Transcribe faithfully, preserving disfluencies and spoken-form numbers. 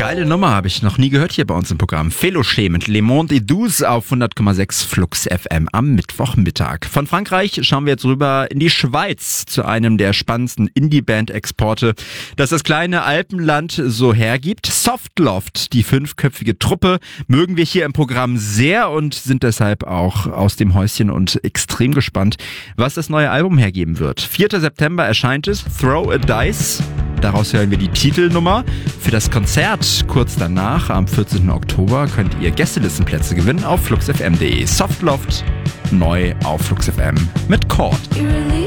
Geile Nummer, habe ich noch nie gehört hier bei uns im Programm. Fellowshea mit Le Monde et Douce auf hundert Komma sechs Flux F M am Mittwochmittag. Von Frankreich schauen wir jetzt rüber in die Schweiz zu einem der spannendsten Indie-Band-Exporte, das das kleine Alpenland so hergibt. Softloft, die fünfköpfige Truppe, mögen wir hier im Programm sehr und sind deshalb auch aus dem Häuschen und extrem gespannt, was das neue Album hergeben wird. vierter September erscheint es, Throw a Dice. Daraus hören wir die Titelnummer. Für das Konzert kurz danach, am vierzehnten Oktober, könnt ihr Gästelistenplätze gewinnen auf flux f m punkt d e. Softloft, neu auf Flux F M mit Chord.